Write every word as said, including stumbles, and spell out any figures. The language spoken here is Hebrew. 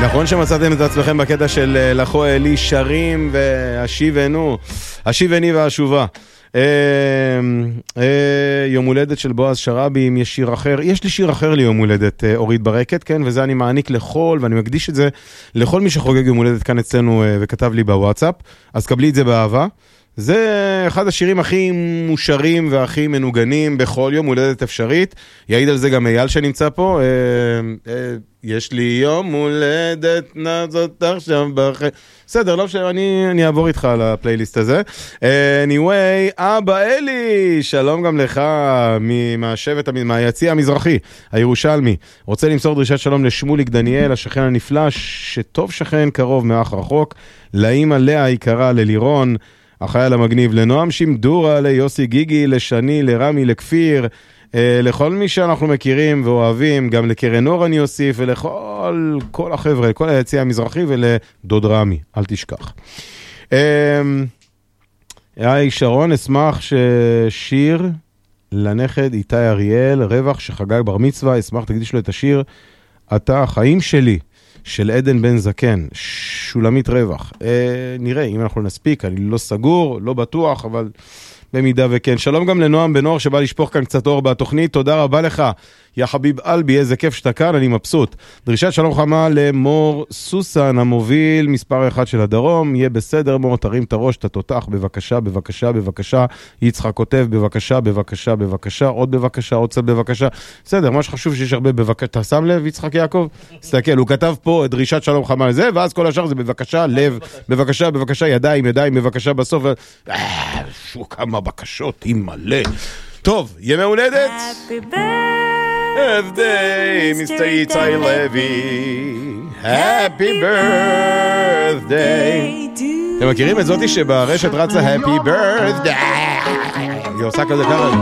נכון שמצאתם את עצמכם בקטע של לכו אלי שרים והשיבנו, השיבני והשובה. יום הולדת של בועז שרבי, אם יש שיר אחר, יש לי שיר אחר ליום הולדת, אורית ברקת, כן, וזה אני מעניק לכל, ואני מקדיש את זה לכל מי שחוגג יום הולדת כאן אצלנו וכתב לי בוואטסאפ, אז קבלי את זה באהבה. זה אחד השירים הכי מושרים והכי מנוגנים בכל יום הולדת אפשרית. יעיד על זה גם אייל שנמצא פה. יש לי יום הולדת נעזות עכשיו בחיים. בסדר, לא משנה, אני, אני אעבור איתך על הפלייליסט הזה. anyway, אבא אלי, שלום גם לך מהשבט, מהיציע המזרחי, הירושלמי. רוצה למסור דרישת שלום לשמוליק דניאל, השכן הנפלא, שטוב שכן קרוב מאח רחוק, לאמא לאה היקרה, ללירון, החייל המגניב, לנועם שמדורה, ליוסי גיגי, לשני, לרמי, לכפיר, אה, לכל מי שאנחנו מכירים ואוהבים, גם לקרן אור אני אוסיף, ולכל כל החבר'ה, כל היציע המזרחי, ולדוד רמי, אל תשכח. אה, היי שרון, אשמח ששיר לנכד איתי אריאל, רווח שחגג בר מצווה, אשמח תקדיש לו את השיר, אתה החיים שלי. של עדן בן זקן, שולמית רווח. אה, נראה, אם אנחנו נספיק, אני לא סגור, לא בטוח, אבל במידה וכן. שלום גם לנועם בן אור, שבא לשפוך כאן קצת אור בתוכנית. תודה רבה לך, יא חביב אלבי, איזה כיף שאתה כאן, אני מבסוט. דרישת שלום חמה למור סוסן, המוביל מספר אחד של הדרום. יהיה בסדר, מור, תרים את הראש, את התותח, בבקשה, בבקשה, בבקשה. יצחק כותב, בבקשה, בבקשה, בבקשה, עוד בבקשה, עוד קצת בבקשה. בסדר, מה שחשוב שיש הרבה בבקשה. אתה שם לב, יצחק יעקב? תסתכל, הוא כתב פה דרישת שלום חמה לזה, ואז כל השאר זה בבקשה, לב, בבקשה, בבקשה, ידיים, ידיים, בבקשה, בסוף. אה, שו, כמה בקשות, היא מלא. טוב, ימי הולדת. birthday, מיסטר איתי לוי. Happy birthday. אתם מכירים את זאתי שברשת רצה Happy birthday? היא עושה כזה ככה.